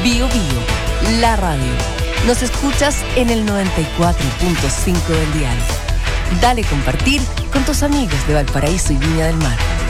Bio Bio, la radio. Nos escuchas en el 94.5 del dial. Dale compartir con tus amigos de Valparaíso y Viña del Mar.